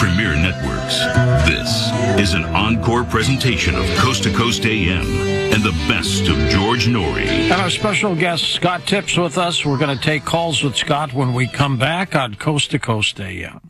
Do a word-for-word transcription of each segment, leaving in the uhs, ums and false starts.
Premier Networks. This is an encore presentation of Coast to Coast A M and the best of George Noory. And our special guest, Scott Tips, with us. We're going to take calls with Scott when we come back on Coast to Coast A M.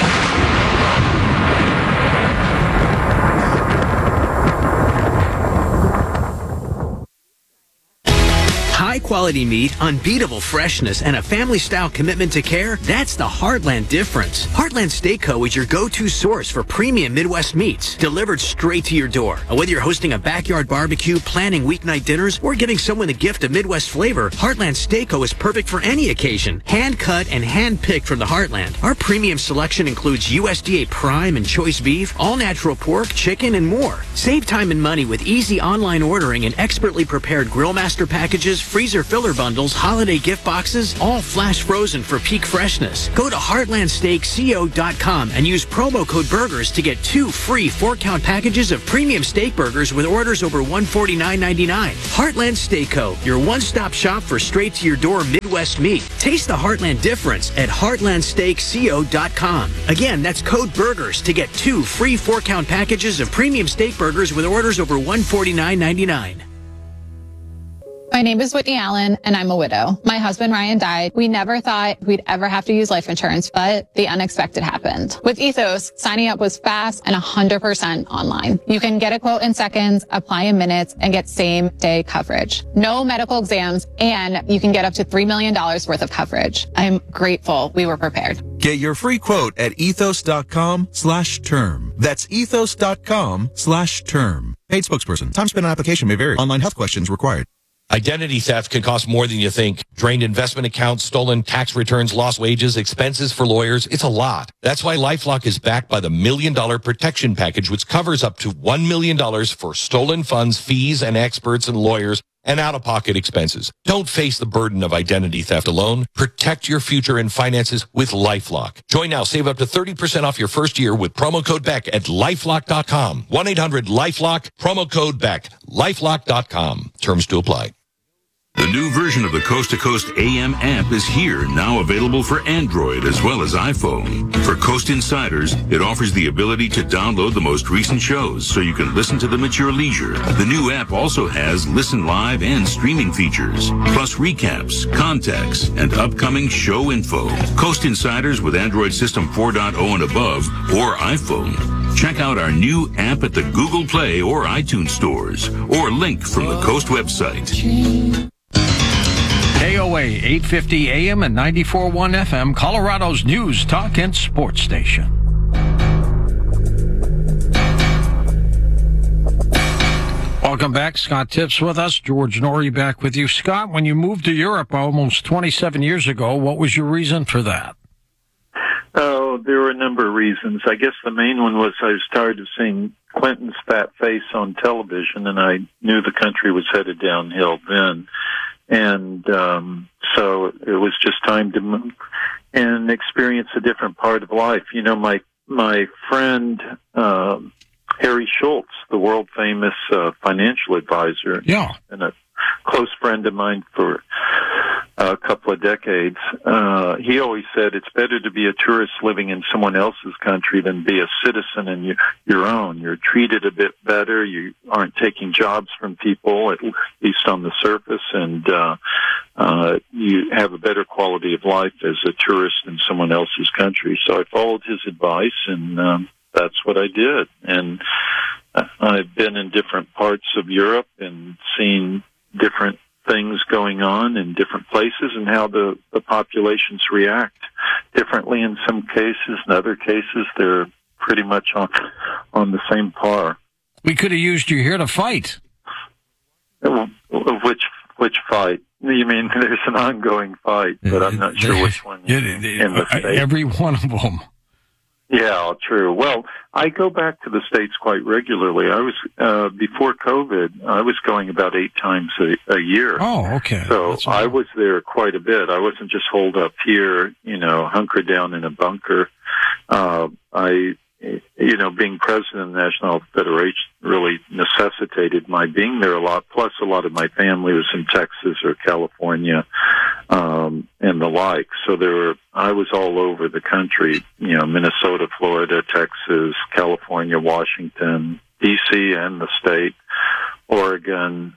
High-quality meat, unbeatable freshness, and a family-style commitment to care, that's the Heartland difference. Heartland Steak Co. is your go-to source for premium Midwest meats, delivered straight to your door. And whether you're hosting a backyard barbecue, planning weeknight dinners, or giving someone a gift of Midwest flavor, Heartland Steak Co. is perfect for any occasion. Hand-cut and hand-picked from the Heartland. Our premium selection includes U S D A prime and choice beef, all-natural pork, chicken, and more. Save time and money with easy online ordering and expertly prepared Grillmaster packages, freezer filler bundles, holiday gift boxes, all flash frozen for peak freshness. Go to heartland steak co dot com and use promo code BURGERS to get two free four-count packages of premium steak burgers with orders over one hundred forty-nine ninety-nine. Heartland Steak Co., your one-stop shop for straight-to-your-door Midwest meat. Taste the Heartland difference at heartland steak co dot com. Again, that's code BURGERS to get two free four-count packages of premium steak burgers with orders over one hundred forty-nine ninety-nine. My name is Whitney Allen, and I'm a widow. My husband, Ryan, died. We never thought we'd ever have to use life insurance, but the unexpected happened. With Ethos, signing up was fast and one hundred percent online. You can get a quote in seconds, apply in minutes, and get same-day coverage. No medical exams, and you can get up to three million dollars worth of coverage. I'm grateful we were prepared. Get your free quote at ethos.com slash term. That's ethos.com slash term. Paid spokesperson. Time spent on application may vary. Online health questions required. Identity theft can cost more than you think. Drained investment accounts, stolen tax returns, lost wages, expenses for lawyers. It's a lot. That's why LifeLock is backed by the Million Dollar Protection Package, which covers up to one million dollars for stolen funds, fees, and experts and lawyers, and out-of-pocket expenses. Don't face the burden of identity theft alone. Protect your future and finances with LifeLock. Join now. Save up to thirty percent off your first year with promo code Beck at lifelock dot com. one eight hundred lifelock, promo code Beck, lifelock dot com. Terms to apply. The new version of the Coast to Coast A M app is here, now available for Android as well as iPhone. For Coast Insiders, it offers the ability to download the most recent shows so you can listen to them at your leisure. The new app also has listen live and streaming features, plus recaps, contacts, and upcoming show info. Coast Insiders with Android System four point oh and above or iPhone. Check out our new app at the Google Play or iTunes stores, or link from the Coast website. K O A eight fifty A M and ninety-four point one F M, Colorado's news, talk, and sports station. Welcome back. Scott Tips with us. George Noory back with you. Scott, when you moved to Europe almost twenty-seven years ago, what was your reason for that? Oh, there were a number of reasons. I guess the main one was I was tired of seeing Clinton's fat face on television, and I knew the country was headed downhill then. And um, so it was just time to move and experience a different part of life. You know, my my friend uh, Harry Schultz, the world famous uh, financial advisor, yeah, and a close friend of mine for a couple of decades, uh, he always said it's better to be a tourist living in someone else's country than be a citizen in your, your own. You're treated a bit better. You aren't taking jobs from people, at least on the surface, and uh, uh, you have a better quality of life as a tourist in someone else's country. So I followed his advice, and um, that's what I did. And I've been in different parts of Europe and seen different things going on in different places and how the, the populations react differently in some cases. In other cases, they're pretty much on on the same par. We could have used you here to fight. Which which fight? You mean there's an ongoing fight, but I'm not sure which one. Yeah, in the States. Every one of them. Yeah, true. Well, I go back to the States quite regularly. I was, uh, before COVID, I was going about eight times a, a year. Oh, okay. So That's I right. was there quite a bit. I wasn't just holed up here, you know, hunkered down in a bunker. Uh, I, you you know, being president of the National Health Federation really necessitated my being there a lot. Plus, a lot of my family was in Texas or California, um, and the like. So there were, I was all over the country, you know, Minnesota, Florida, Texas, California, Washington, D C and the state, Oregon,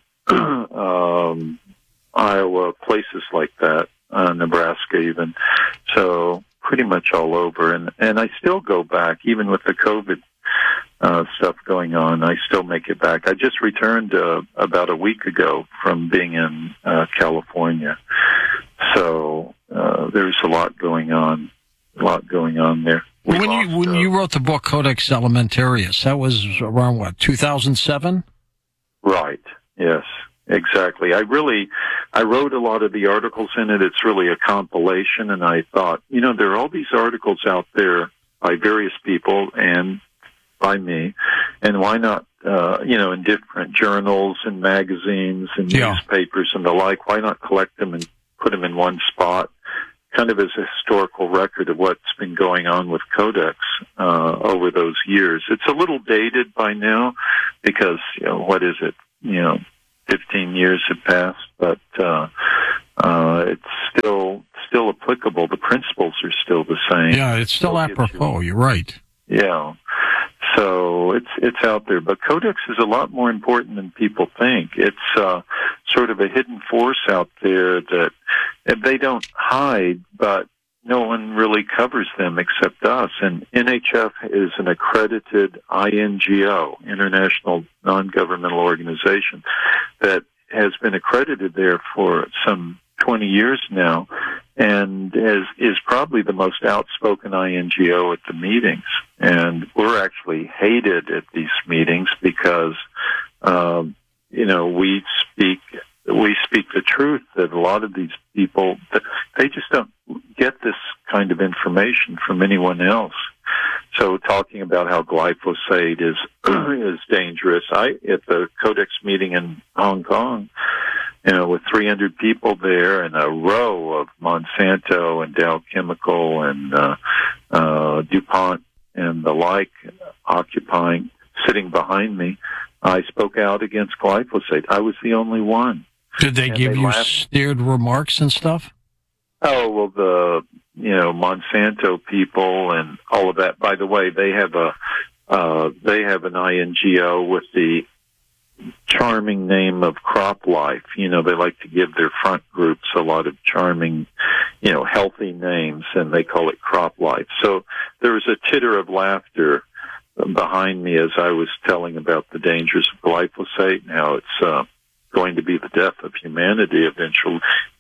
um, Iowa, places like that, uh, Nebraska even. So pretty much all over. And, and I still go back, even with the COVID uh, stuff going on, I still make it back. I just returned uh, about a week ago from being in uh, California. So uh, there's a lot going on, a lot going on there. We when lost, you when uh, you wrote the book Codex Alimentarius, that was around, what, two thousand seven? Right, yes. Exactly. I really, I wrote a lot of the articles in it. It's really a compilation, and I thought, you know, there are all these articles out there by various people and by me, and why not, uh, you know, in different journals and magazines and Yeah. newspapers and the like, why not collect them and put them in one spot, kind of as a historical record of what's been going on with Codex uh, over those years. It's a little dated by now because, you know, what is it, you know, fifteen years have passed, but uh, uh, it's still still applicable. The principles are still the same. Yeah, it's still It'll get you- apropos. You're right. Yeah. So it's it's out there, but Codex is a lot more important than people think. It's uh, sort of a hidden force out there that and they don't hide, but no one really covers them except us. And N H F is an accredited I N G O, International Non-Governmental Organization, that has been accredited there for some twenty years now, and is is probably the most outspoken I N G O at the meetings. And we're actually hated at these meetings because, um, you know, we speak we speak the truth that a lot of these people, they just don't get this kind of information from anyone else. So talking about how glyphosate is is dangerous, I at the Codex meeting in Hong Kong, you know, with three hundred people there and a row of Monsanto and Dow Chemical and uh, uh, DuPont and the like occupying, sitting behind me, I spoke out against glyphosate. I was the only one. Did they And give they you laughed. steered remarks and stuff? Oh, well, the, you know, Monsanto people and all of that. By the way, they have a, uh, they have an I N G O with the charming name of Crop Life. You know, they like to give their front groups a lot of charming, you know, healthy names, and they call it Crop Life. So there was a titter of laughter behind me as I was telling about the dangers of glyphosate and how it's, uh, going to be the death of humanity eventually,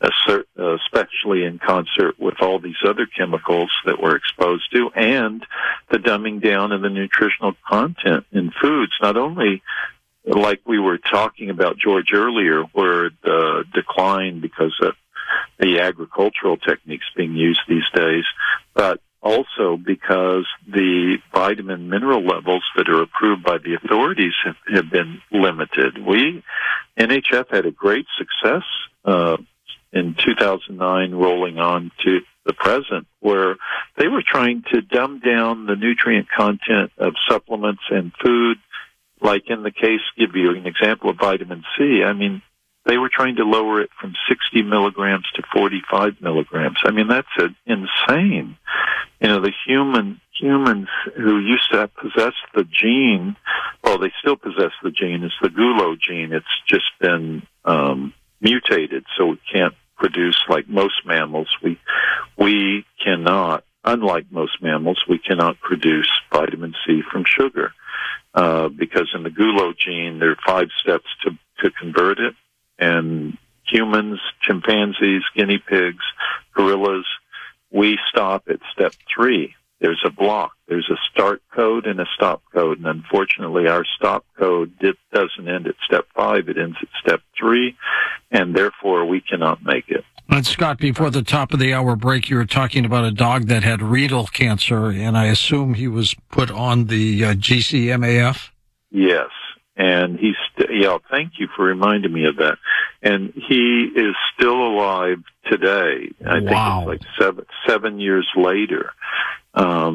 especially in concert with all these other chemicals that we're exposed to, and the dumbing down of the nutritional content in foods. Not only, like we were talking about, George, earlier, where the decline because of the agricultural techniques being used these days, but also because the vitamin mineral levels that are approved by the authorities have, have been limited. We, N H F, had a great success uh, in two thousand nine rolling on to the present, where they were trying to dumb down the nutrient content of supplements and food. Like in the case, give you an example of vitamin C. I mean, they were trying to lower it from sixty milligrams to forty-five milligrams. I mean, that's a, insane. You know, the human humans who used to possess the gene, well, they still possess the gene. It's the gulo gene. It's just been um, mutated, so we can't produce like most mammals. We we cannot, unlike most mammals, we cannot produce vitamin C from sugar uh, because in the gulo gene there are five steps to to convert it. And humans, chimpanzees, guinea pigs, gorillas, we stop at step three. There's a block. There's a start code and a stop code. And unfortunately, our stop code did, doesn't end at step five. It ends at step three. And therefore, we cannot make it. And Scott, before the top of the hour break, you were talking about a dog that had renal cancer, and I assume he was put on the uh, G C M A F? Yes. And he's, st- yeah, thank you for reminding me of that. And he is still alive today. I Wow. think it's like seven, seven years later. Um,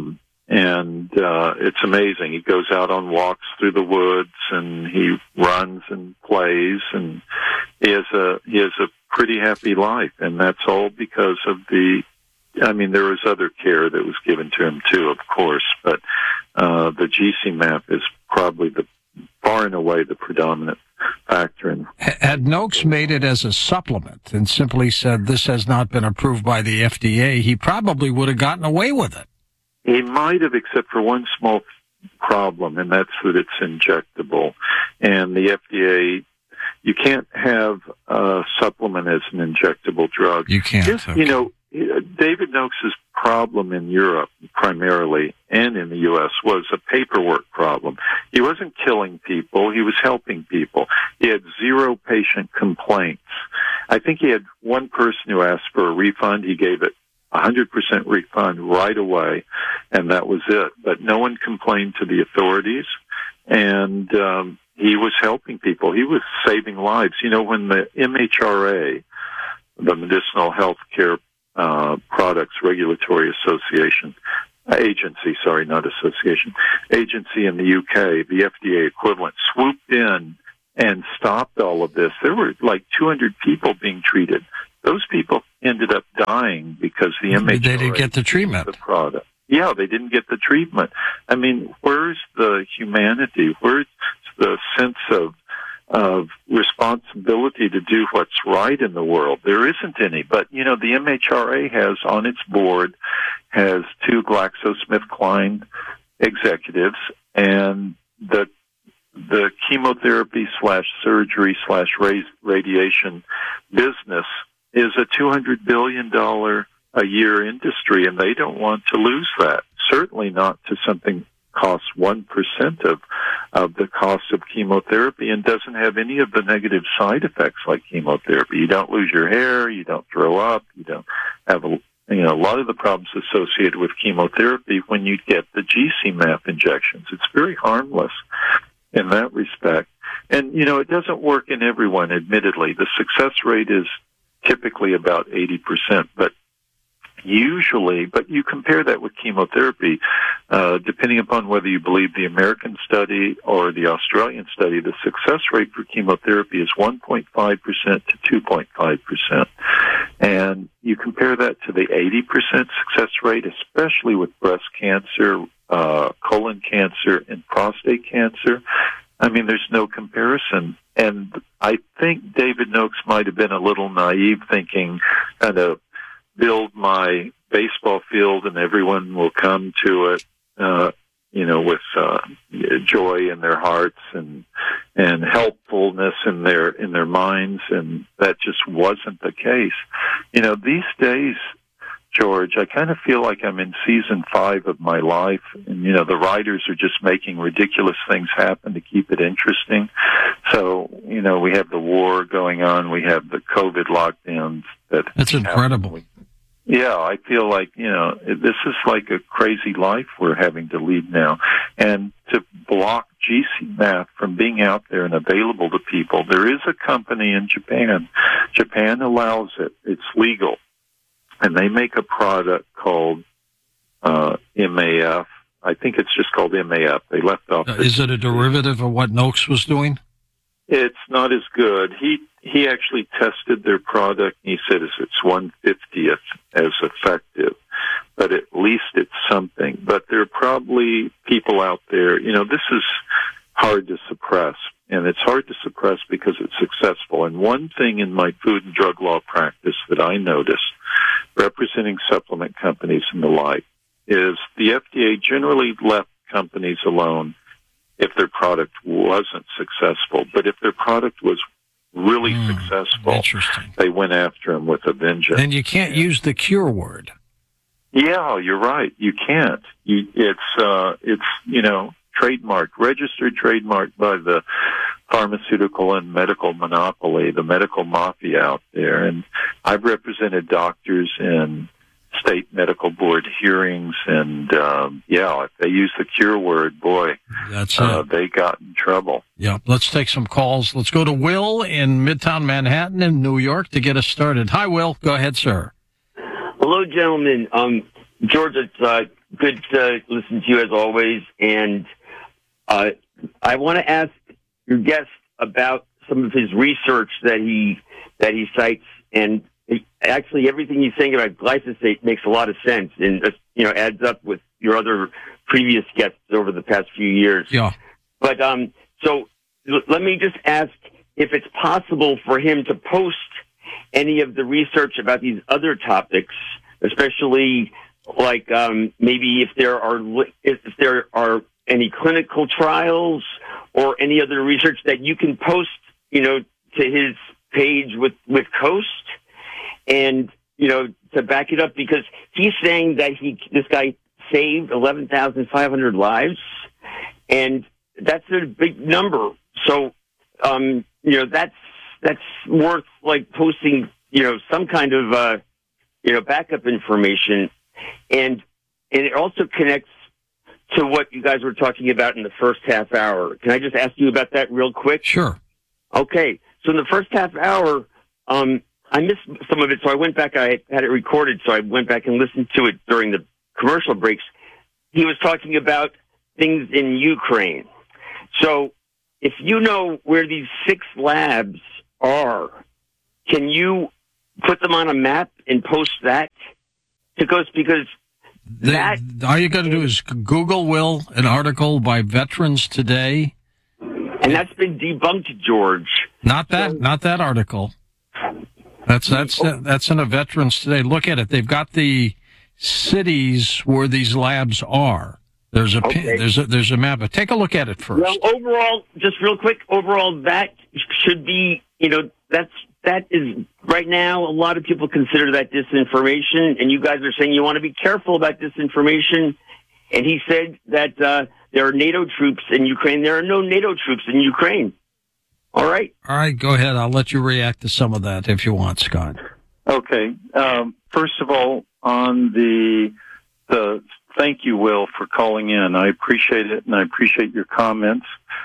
And uh, it's amazing. He goes out on walks through the woods, and he runs and plays, and he has a he has a pretty happy life. And that's all because of the. I mean, there was other care that was given to him too, of course, but uh, the G C MAP is probably the far and away the predominant factor. In Had Noakes made it as a supplement and simply said this has not been approved by the F D A, he probably would have gotten away with it. He might have, except for one small problem, and that's that it's injectable. And the F D A, you can't have a supplement as an injectable drug. You can't. Just, okay. You know, David Noakes' problem in Europe primarily and in the U S was a paperwork problem. He wasn't killing people. He was helping people. He had zero patient complaints. I think he had one person who asked for a refund. He gave it one hundred percent refund right away, and that was it. But no one complained to the authorities, and um, he was helping people. He was saving lives. You know, when the M H R A, the Medicinal Health Care uh, Products Regulatory Association, agency, sorry, not association, agency in the U K, the F D A equivalent, swooped in and stopped all of this, there were like two hundred people being treated. Those people ended up dying because the M H R A... They didn't get the treatment. The product. Yeah, they didn't get the treatment. I mean, where's the humanity? Where's the sense of of responsibility to do what's right in the world? There isn't any. But, you know, the M H R A has on its board, has two GlaxoSmithKline executives, and the the chemotherapy slash surgery slash radiation business is a two hundred billion dollars a year industry, and they don't want to lose that. Certainly not to something costs one percent of, of the cost of chemotherapy and doesn't have any of the negative side effects like chemotherapy. You don't lose your hair, you don't throw up, you don't have a, you know, a lot of the problems associated with chemotherapy when you get the G C MAP injections. It's very harmless in that respect. And, you know, it doesn't work in everyone, admittedly. The success rate is typically about eighty percent, but usually, but you compare that with chemotherapy, uh, depending upon whether you believe the American study or the Australian study, the success rate for chemotherapy is one point five percent to two point five percent. And you compare that to the eighty percent success rate, especially with breast cancer, uh, colon cancer, and prostate cancer. I mean, there's no comparison. And I think David Noakes might have been a little naive, thinking kind of build my baseball field and everyone will come to it, uh, you know, with uh, joy in their hearts and and helpfulness in their in their minds, and that just wasn't the case. You know, these days, George, I kind of feel like I'm in season five of my life, and, you know, the writers are just making ridiculous things happen to keep it interesting. So, you know, we have the war going on, we have the COVID lockdowns. That That's incredible. Happen. Yeah, I feel like, you know, this is like a crazy life we're having to lead now. And to block G C MAP from being out there and available to people, there is a company in Japan. Japan allows it. It's legal. And they make a product called uh, M A F. I think it's just called M A F. They left off. Uh, is it a derivative of what Noakes was doing? It's not as good. He he actually tested their product, and he said it's one fiftieth as effective, but at least it's something. But there are probably people out there, you know, this is hard to suppress, and it's hard to suppress because it's successful. And one thing in my food and drug law practice that I noticed, representing supplement companies and the like, is the F D A generally left companies alone if their product wasn't successful. But if their product was really mm, successful, they went after them with a vengeance. And you can't use the cure word. Yeah, you're right. You can't. You, it's, uh, it's, you know, trademarked, registered trademark by the pharmaceutical and medical monopoly, the medical mafia out there. And I've represented doctors in state medical board hearings, and um, yeah, if they use the cure word, boy, that's uh, it. They got in trouble. Yeah, let's take some calls. Let's go to Will in Midtown Manhattan in New York to get us started. Hi, Will. Go ahead, sir. Hello, gentlemen. Um, George, it's uh, good to listen to you as always. And uh, I want to ask your guest about some of his research that he that he cites. And it, actually, everything he's saying about glyphosate makes a lot of sense, and uh, you know adds up with your other previous guests over the past few years. Yeah. But um, so l- let me just ask if it's possible for him to post any of the research about these other topics, especially like um, maybe if there are li- if there are any clinical trials or any other research that you can post, you know, to his page with, with Coast, and you know to back it up, because he's saying that he this guy saved eleven thousand five hundred lives, and that's a big number. So, um, you know, that's that's worth like posting, you know, some kind of uh, you know backup information, and and it also connects to what you guys were talking about in the first half hour. Can I just ask you about that real quick? Sure. Okay. So in the first half hour, um, I missed some of it, so I went back. I had it recorded, so I went back and listened to it during the commercial breaks. He was talking about things in Ukraine. So if you know where these six labs are, can you put them on a map and post that to Coast? Because The, that, all you got to do is Google, Will, an article by Veterans Today. and that's been debunked, George. Not that, not that article. That's that's that's in a Veterans Today. Look at it. They've got the cities where these labs are. There's a Okay. there's a there's a map. But take a look at it first. Well, overall, just real quick, overall, that should be, you know, that's that is right now. A lot of people consider that disinformation, and you guys are saying you want to be careful about disinformation. And he said that uh, there are NATO troops in Ukraine. There are no NATO troops in Ukraine. All right. All right, go ahead. I'll let you react to some of that if you want, Scott. Okay. Um, first of all, on the the thank you, Will, for calling in. I appreciate it, and I appreciate your comments.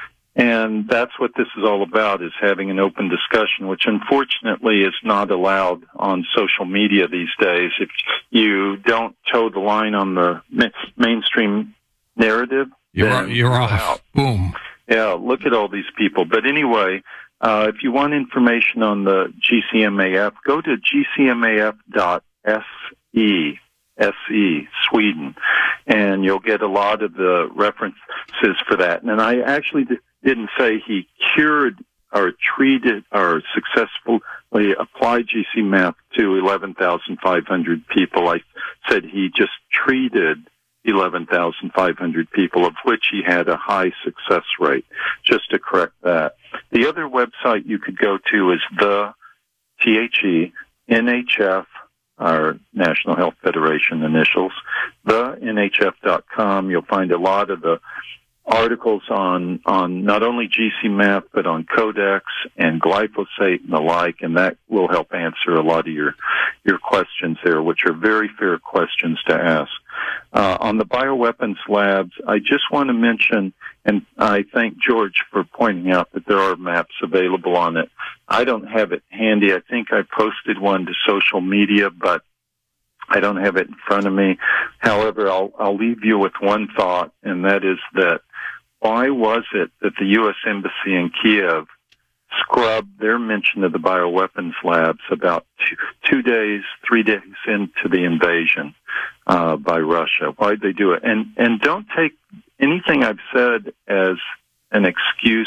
And that's what this is all about, is having an open discussion, which unfortunately is not allowed on social media these days. If you don't toe the line on the ma- mainstream narrative, You're then you're off. out. Boom. Yeah, look at all these people. But anyway, uh, if you want information on the G C M A F, go to g c m a f dot s e, S E, Sweden, and you'll get a lot of the references for that. And I actually d- didn't say he cured or treated or successfully applied G C M A F to eleven thousand five hundred people. I said he just treated eleven thousand five hundred people, of which he had a high success rate, just to correct that. The other website you could go to is the T H E N H F, our National Health Federation initials, the N H F dot com. You'll find a lot of the articles on, on not only G C M A F, but on Codex and glyphosate and the like, and that will help answer a lot of your, your questions there, which are very fair questions to ask. Uh, on the bioweapons labs, I just want to mention, and I thank George for pointing out that there are maps available on it. I don't have it handy. I think I posted one to social media, but I don't have it in front of me. However, I'll, I'll leave you with one thought, and that is that why was it that the U S Embassy in Kiev scrubbed their mention of the bioweapons labs about two, two days, three days into the invasion uh, by Russia? Why'd they do it? And and don't take anything I've said as an excuse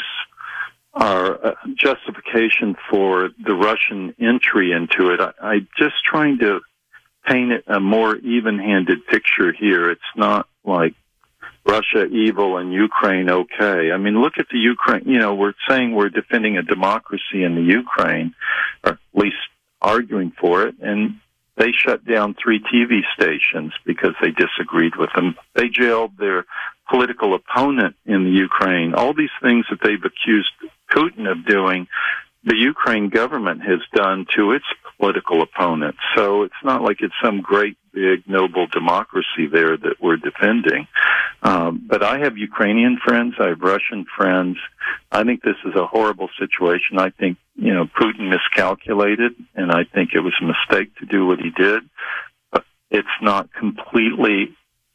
or a justification for the Russian entry into it. I, I'm just trying to paint it a more even-handed picture here. It's not like Russia evil and Ukraine okay. I mean, look at the Ukraine. You know, we're saying we're defending a democracy in the Ukraine, or at least arguing for it, and they shut down three T V stations because they disagreed with them. They jailed their political opponent in the Ukraine. All these things that they've accused Putin of doing, the Ukraine government has done to its political opponents. So it's not like it's some great, big, noble democracy there that we're defending. Um, but I have Ukrainian friends. I have Russian friends. I think this is a horrible situation. I think, you know, Putin miscalculated, and I think it was a mistake to do what he did. But it's not completely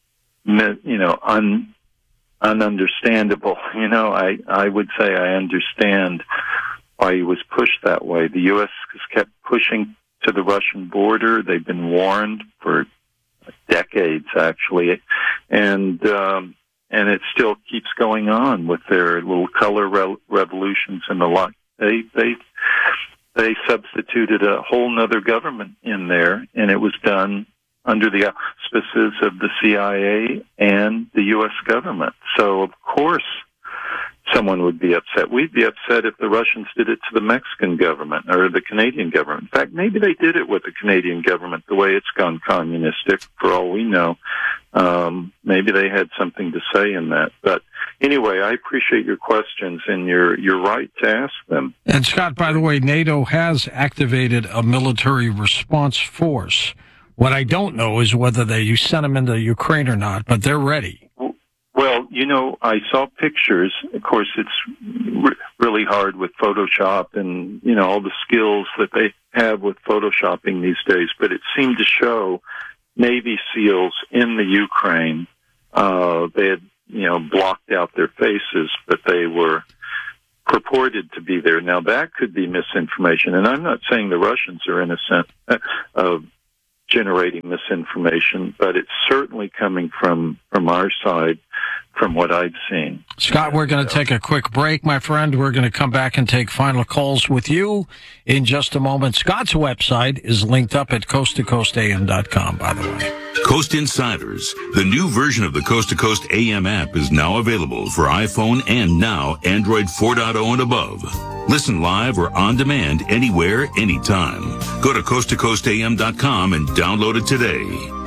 you know, un, ununderstandable. You know, I, I would say I understand why he was pushed that way. The U S has kept pushing to the Russian border. They've been warned for decades, actually, and um, and it still keeps going on with their little color re- revolutions and the like. They they they substituted a whole nother government in there, and it was done under the auspices of the C I A and the U S government. So, of course, someone would be upset. We'd be upset if the Russians did it to the Mexican government or the Canadian government. In fact, maybe they did it with the Canadian government, the way it's gone communistic, for all we know. Um, maybe they had something to say in that. But anyway, I appreciate your questions, and you're, you're right to ask them. And, Scott, by the way, NATO has activated a military response force. What I don't know is whether they you sent them into Ukraine or not, but they're ready. Well, you know, I saw pictures. Of course, it's re- really hard with Photoshop and, you know, all the skills that they have with Photoshopping these days, but it seemed to show Navy SEALs in the Ukraine. Uh, they had, you know, blocked out their faces, but they were purported to be there. Now, that could be misinformation, and I'm not saying the Russians are innocent of generating misinformation, but it's certainly coming from, from our side, from what I've seen. Scott, we're going to take a quick break, my friend. We're going to come back and take final calls with you in just a moment. Scott's website is linked up at coast to coast a m dot com, by the way. Coast Insiders, the new version of the Coast to Coast A M app, is now available for iPhone and now Android four point oh and above. Listen live or on demand anywhere, anytime. Go to coast to coast a m dot com and download it today.